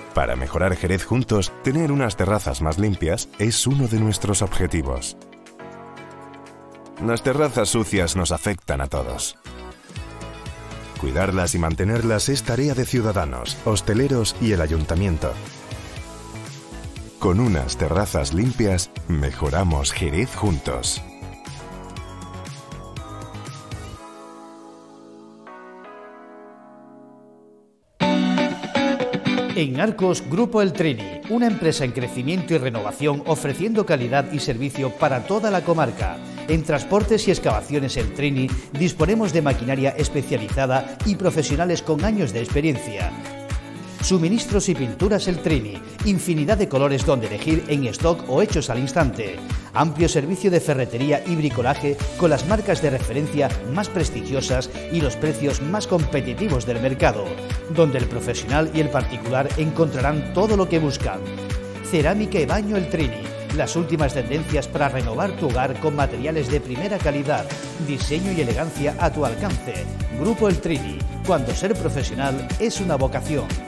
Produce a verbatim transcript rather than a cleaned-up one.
Para mejorar Jerez juntos, tener unas terrazas más limpias es uno de nuestros objetivos. Las terrazas sucias nos afectan a todos. Cuidarlas y mantenerlas es tarea de ciudadanos, hosteleros y el ayuntamiento. Con unas terrazas limpias, mejoramos Jerez juntos. En Arcos, Grupo El Trini, una empresa en crecimiento y renovación ofreciendo calidad y servicio para toda la comarca. En transportes y excavaciones El Trini disponemos de maquinaria especializada y profesionales con años de experiencia. Suministros y pinturas El Trini, infinidad de colores donde elegir en stock o hechos al instante. Amplio servicio de ferretería y bricolaje con las marcas de referencia más prestigiosas y los precios más competitivos del mercado, donde el profesional y el particular encontrarán todo lo que buscan. Cerámica y baño El Trini, las últimas tendencias para renovar tu hogar con materiales de primera calidad, diseño y elegancia a tu alcance. Grupo El Trini, cuando ser profesional es una vocación.